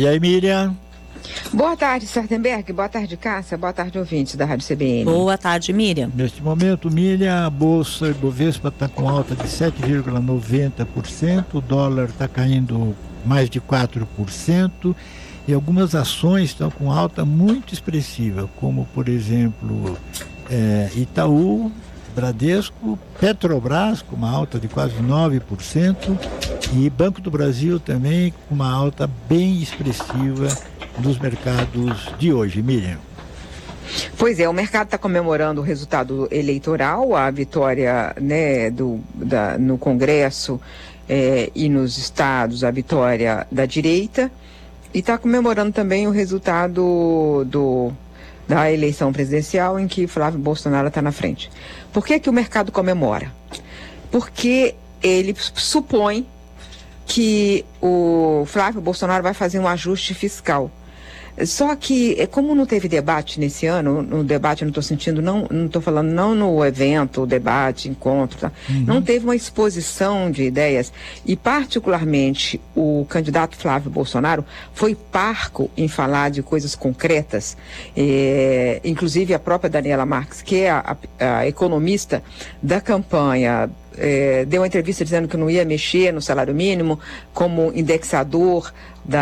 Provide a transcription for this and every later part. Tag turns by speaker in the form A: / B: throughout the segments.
A: E aí, Miriam?
B: Boa tarde, Sartenberg. Boa tarde, Cássia. Boa tarde, ouvintes da Rádio CBN.
C: Boa tarde, Miriam.
A: Neste momento, Miriam, a Bolsa Ibovespa está com alta de 7,90%, o dólar está caindo mais de 4%, e algumas ações estão com alta muito expressiva, como, por exemplo, Itaú, Bradesco, Petrobras com uma alta de quase 9%, e Banco do Brasil também com uma alta bem expressiva nos mercados de hoje, Miriam.
B: Pois é, o mercado está comemorando o resultado eleitoral, a vitória, né, no Congresso e nos estados, a vitória da direita, e está comemorando também o resultado da eleição presidencial em que Flávio Bolsonaro está na frente. Por que o mercado comemora? Porque ele supõe que o Flávio Bolsonaro vai fazer um ajuste fiscal. Só que, como não teve debate nesse ano, no debate eu não estou sentindo, não estou falando não no evento, debate, encontro, tá? Não teve uma exposição de ideias, e particularmente o candidato Flávio Bolsonaro foi parco em falar de coisas concretas, inclusive a própria Daniela Marques, que é a economista da campanha, deu uma entrevista dizendo que não ia mexer no salário mínimo como indexador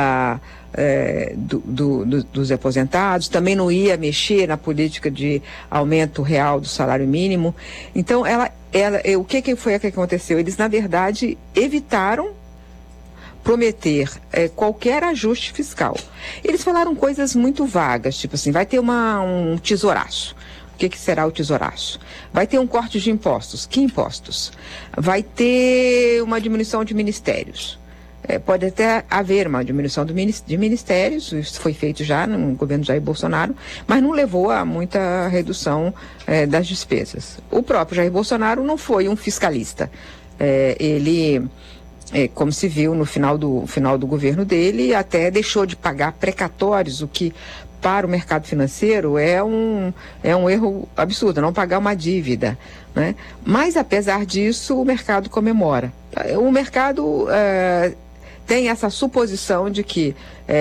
B: dos aposentados, também não ia mexer na política de aumento real do salário mínimo. Então, o que foi que aconteceu? Eles, na verdade, evitaram prometer qualquer ajuste fiscal. Eles falaram coisas muito vagas, tipo assim, vai ter um tesouraço. O que será o tesouraço? Vai ter um corte de impostos. Que impostos? Vai ter uma diminuição de ministérios. Pode até haver uma diminuição de ministérios, isso foi feito já no governo Jair Bolsonaro, mas não levou a muita redução das despesas. O próprio Jair Bolsonaro não foi um fiscalista. Ele, como se viu no final do governo dele, até deixou de pagar precatórios, o que para o mercado financeiro é um erro absurdo, não pagar uma dívida, né? Mas, apesar disso, o mercado comemora. O mercado tem essa suposição de que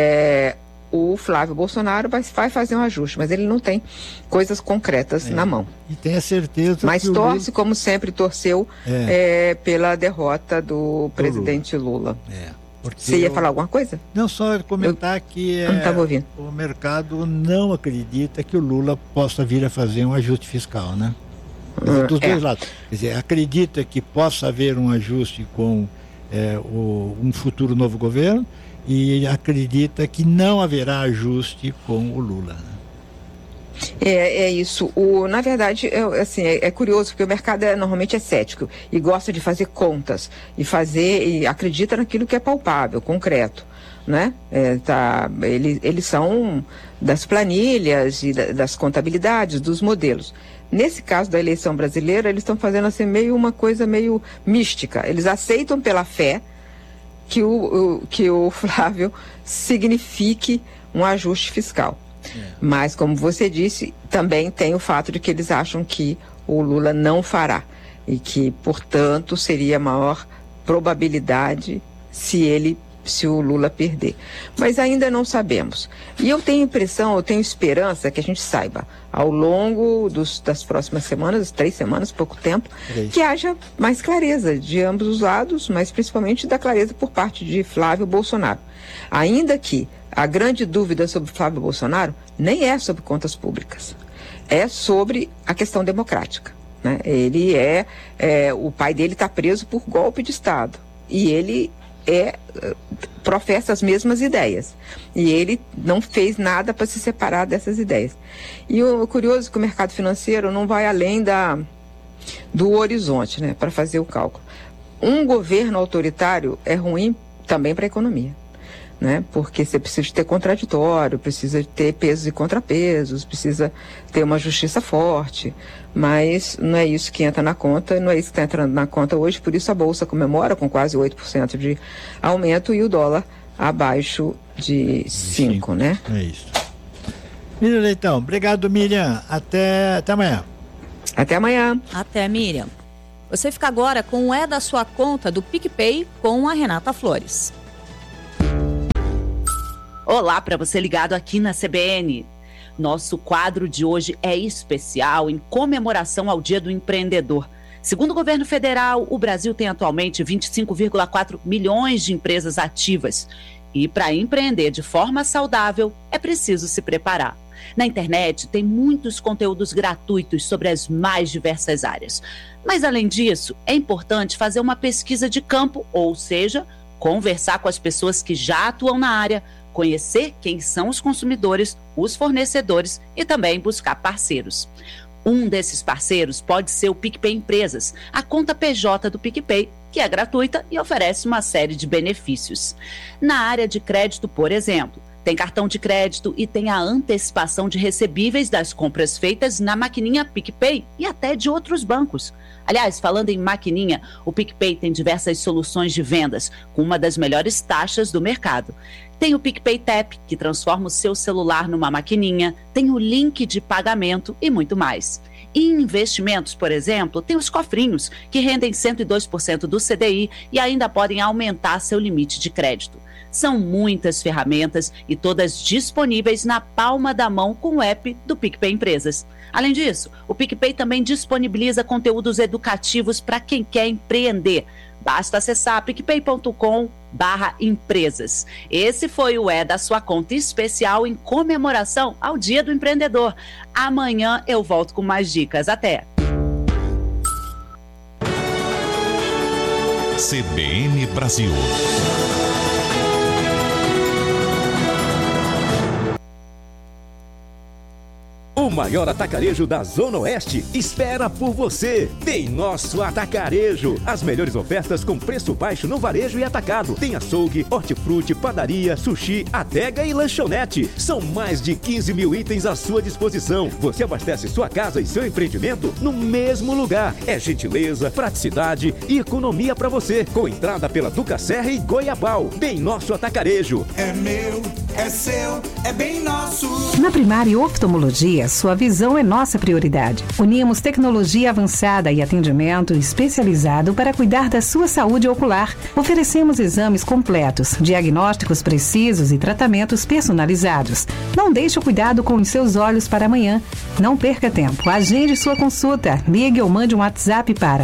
B: o Flávio Bolsonaro vai fazer um ajuste, mas ele não tem coisas concretas na mão.
A: E tem a certeza
B: mas
A: que
B: torce,
A: Lula...
B: como sempre torceu, pela derrota do presidente Lula. Você ia falar alguma coisa?
A: Não, só comentar que
B: não estava ouvindo.
A: O mercado não acredita que o Lula possa vir a fazer um ajuste fiscal, né? Dos dois lados. Quer dizer, acredita que possa haver um ajuste com um futuro novo governo, e acredita que não haverá ajuste com o Lula, né?
B: É isso. Na verdade, é curioso, porque o mercado normalmente é cético e gosta de fazer contas e acredita naquilo que é palpável, concreto, né? Eles são das planilhas e das contabilidades, dos modelos. Nesse caso da eleição brasileira, eles estão fazendo assim uma coisa meio mística. Eles aceitam pela fé que o Flávio signifique um ajuste fiscal. Mas, como você disse, também tem o fato de que eles acham que o Lula não fará e que, portanto, seria maior probabilidade se o Lula perder. Mas ainda não sabemos. E eu tenho esperança que a gente saiba, ao longo das próximas semanas, 3 semanas, pouco tempo, que haja mais clareza de ambos os lados, mas principalmente da clareza por parte de Flávio Bolsonaro. Ainda que a grande dúvida sobre Flávio Bolsonaro nem é sobre contas públicas, é sobre a questão democrática, né? Ele o pai dele está preso por golpe de Estado e ele professa as mesmas ideias e ele não fez nada para se separar dessas ideias. E o curioso é que o mercado financeiro não vai além do horizonte, né, para fazer o cálculo. Um governo autoritário é ruim também para a economia, né? Porque você precisa ter contraditório, precisa ter pesos e contrapesos, precisa ter uma justiça forte, mas não é isso que entra na conta, não é isso que está entrando na conta hoje, por isso a Bolsa comemora com quase 8% de aumento e o dólar abaixo de 5, né?
A: É isso. Miriam Leitão, obrigado, Miriam, até amanhã.
B: Até amanhã.
C: Até, Miriam. Você fica agora com o da sua conta do PicPay com a Renata Flores.
D: Olá para você ligado aqui na CBN. Nosso quadro de hoje é especial em comemoração ao Dia do Empreendedor. Segundo o governo federal, o Brasil tem atualmente 25,4 milhões de empresas ativas. E para empreender de forma saudável, é preciso se preparar. Na internet tem muitos conteúdos gratuitos sobre as mais diversas áreas. Mas além disso, é importante fazer uma pesquisa de campo, ou seja, conversar com as pessoas que já atuam na área, conhecer quem são os consumidores, os fornecedores e também buscar parceiros. Um desses parceiros pode ser o PicPay Empresas, a conta PJ do PicPay, que é gratuita e oferece uma série de benefícios. Na área de crédito, por exemplo, tem cartão de crédito e tem a antecipação de recebíveis das compras feitas na maquininha PicPay e até de outros bancos. Aliás, falando em maquininha, o PicPay tem diversas soluções de vendas, com uma das melhores taxas do mercado. Tem o PicPay Tap, que transforma o seu celular numa maquininha, tem o link de pagamento e muito mais. E em investimentos, por exemplo, tem os cofrinhos, que rendem 102% do CDI e ainda podem aumentar seu limite de crédito. São muitas ferramentas e todas disponíveis na palma da mão com o app do PicPay Empresas. Além disso, o PicPay também disponibiliza conteúdos educativos para quem quer empreender. Basta acessar picpay.com/empresas. Esse foi o da sua conta especial em comemoração ao Dia do Empreendedor. Amanhã eu volto com mais dicas. Até!
E: CBN Brasil.
F: O maior atacarejo da Zona Oeste espera por você. Tem nosso atacarejo. As melhores ofertas com preço baixo no varejo e atacado. Tem açougue, hortifruti, padaria, sushi, adega e lanchonete. São mais de 15 mil itens à sua disposição. Você abastece sua casa e seu empreendimento no mesmo lugar. É gentileza, praticidade e economia para você. Com entrada pela Duca Serra e Goiabal. Bem nosso atacarejo.
G: É meu, é seu, é bem nosso.
H: Na Primária Oftalmologia, sua visão é nossa prioridade. Unimos tecnologia avançada e atendimento especializado para cuidar da sua saúde ocular. Oferecemos exames completos, diagnósticos precisos e tratamentos personalizados. Não deixe o cuidado com os seus olhos para amanhã. Não perca tempo. Agende sua consulta. Ligue ou mande um WhatsApp para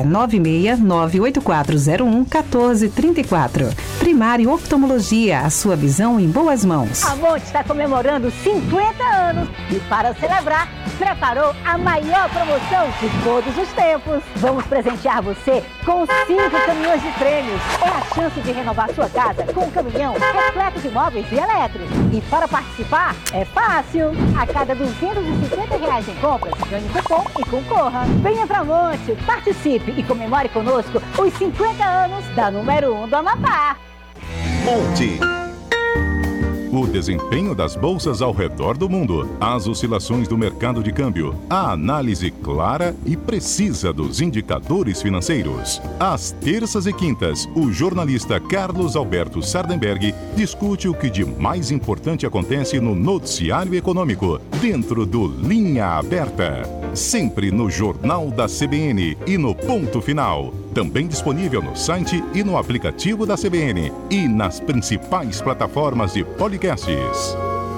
H: 96984011434. Primária Oftalmologia, a sua visão em boas mãos.
I: A Monte está comemorando 50 anos e para celebrar, preparou a maior promoção de todos os tempos. Vamos presentear você com 5 caminhões de prêmios. É a chance de renovar sua casa com um caminhão repleto de móveis e elétricos. E para participar, é fácil. A cada R$250 em compras, ganhe cupom e concorra. Venha pra Monte, participe e comemore conosco os 50 anos da número 1 do Amapá.
E: Monte. O desempenho das bolsas ao redor do mundo, as oscilações do mercado de câmbio, a análise clara e precisa dos indicadores financeiros. Às terças e quintas, o jornalista Carlos Alberto Sardenberg discute o que de mais importante acontece no noticiário econômico, dentro do Linha Aberta. Sempre no Jornal da CBN e no Ponto Final. Também disponível no site e no aplicativo da CBN e nas principais plataformas de podcasts.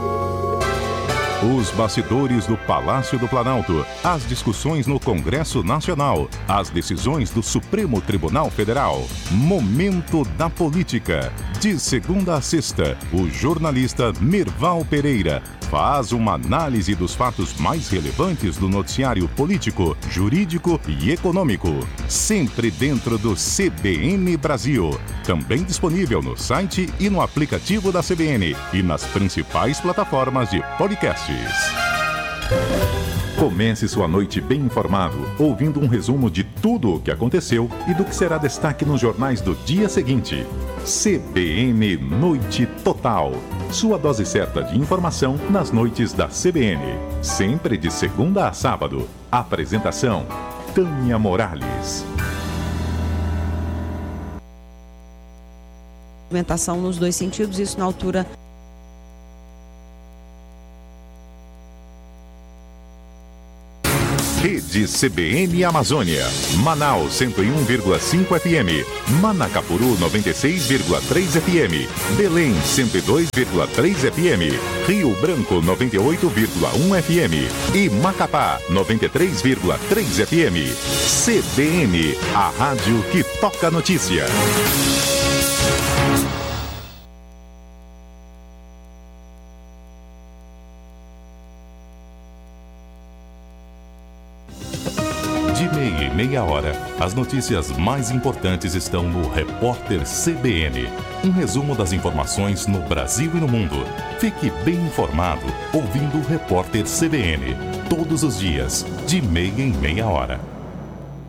E: Os bastidores do Palácio do Planalto, as discussões no Congresso Nacional, as decisões do Supremo Tribunal Federal. Momento da Política. De segunda a sexta, o jornalista Merval Pereira faz uma análise dos fatos mais relevantes do noticiário político, jurídico e econômico. Sempre dentro do CBN Brasil. Também disponível no site e no aplicativo da CBN e nas principais plataformas de podcasts. Comece sua noite bem informado, ouvindo um resumo de tudo o que aconteceu e do que será destaque nos jornais do dia seguinte. CBN Noite Total. Sua dose certa de informação nas noites da CBN. Sempre de segunda a sábado. Apresentação: Tânia Morales.
J: Movimentação nos dois sentidos, isso na altura.
E: Rede Rede CBN Amazônia. Manaus 101,5 FM. Manacapuru 96,3 FM. Belém 102,3 FM. Rio Branco 98,1 FM. E Macapá 93,3 FM. CBN, a rádio que toca notícia. De meia em meia hora, as notícias mais importantes estão no Repórter CBN. Um resumo das informações no Brasil e no mundo. Fique bem informado ouvindo o Repórter CBN. Todos os dias, de meia em meia hora.